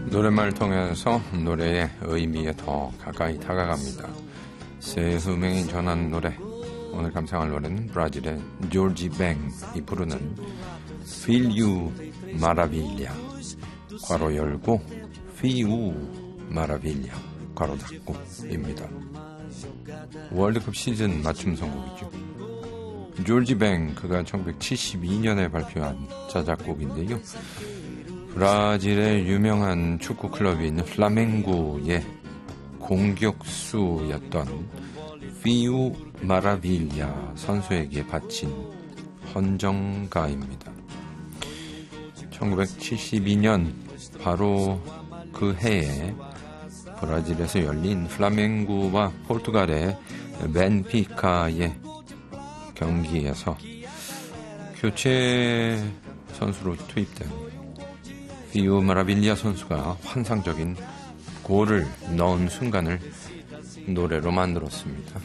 노랫말을 통해서 노래의 의미에 더 가까이 다가갑니다. 새 음행이 전하는 노래. 오늘 감상할 노래는 브라질의 조지 뱅이 부르는 Feel You Maravilha 괄호 열고 Feel You Maravilha 괄호 닫고 입니다. 월드컵 시즌 맞춤 선곡이죠. 조지 뱅, 그가 1972년에 발표한 자작곡인데요. 브라질의 유명한 축구 클럽인 플라멩고의 공격수였던 피우 마라빌야 선수에게 바친 헌정가입니다. 1972년 바로 그 해에 브라질에서 열린 플라멩고와 포르투갈의 벤피카의 경기에서 교체 선수로 투입된 피우 마라빌야 선수가 환상적인 골을 넣은 순간을 노래로 만들었습니다.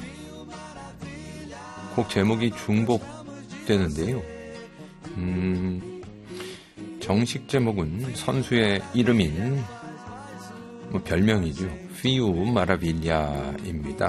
곡 제목이 중복되는데요. 정식 제목은 선수의 이름인 별명이죠. 피우 마라빌야입니다.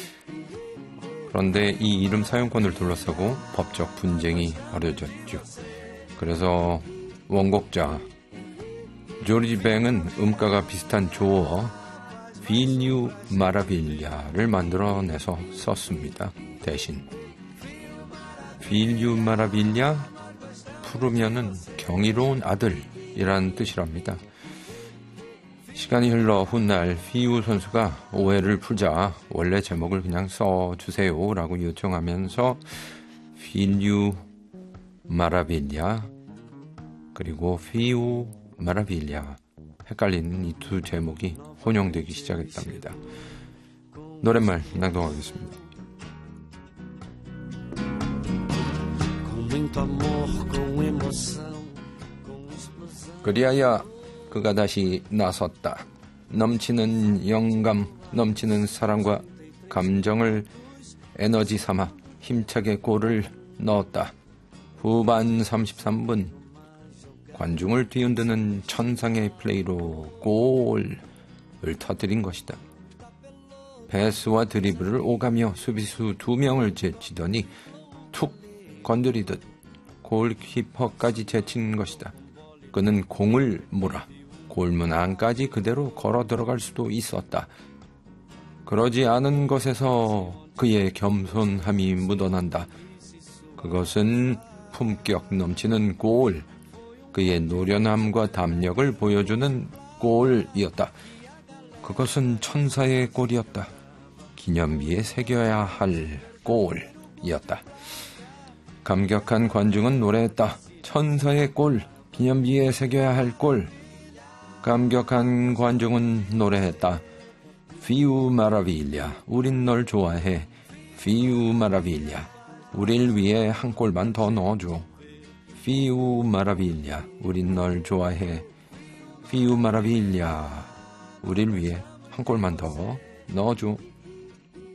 그런데 이 이름 사용권을 둘러싸고 법적 분쟁이 벌어졌죠. 그래서 원곡자 조지 뱅은 음가가 비슷한 조어 Feel You Maravilha를 만들어내서 썼습니다. 대신 Feel You Maravilha, 푸르면은 경이로운 아들이란 뜻이랍니다. 시간이 흘러 훗날 피우 선수가 오해를 풀자 원래 제목을 그냥 써주세요 라고 요청하면서 Feel You Maravilha 그리고 피우 마라빌야, 헷갈리는 이 두 제목이 혼용되기 시작했답니다. 노랫말 낭독하겠습니다. 그리하여 그가 다시 나섰다. 넘치는 영감, 넘치는 사랑과 감정을 에너지 삼아 힘차게 골을 넣었다. 후반 33분 관중을 뒤흔드는 천상의 플레이로 골을 터뜨린 것이다. 패스와 드리블을 오가며 수비수 2명을 제치더니 툭 건드리듯 골키퍼까지 제친 것이다. 그는 공을 몰아 골문 안까지 그대로 걸어 들어갈 수도 있었다. 그러지 않은 것에서 그의 겸손함이 묻어난다. 그것은 품격 넘치는 골, 그의 노련함과 담력을 보여주는 골이었다. 그것은 천사의 골이었다. 기념비에 새겨야 할 골이었다. 감격한 관중은 노래했다. 천사의 골, 기념비에 새겨야 할 골. 감격한 관중은 노래했다. Feel Maravilha, 우린 널 좋아해. Feel Maravilha, 우릴 위해 한 골만 더 넣어줘. Feel Maravilha, 우린 널 좋아해. Feel Maravilha, 우릴 위해 한 골만 더 넣어줘.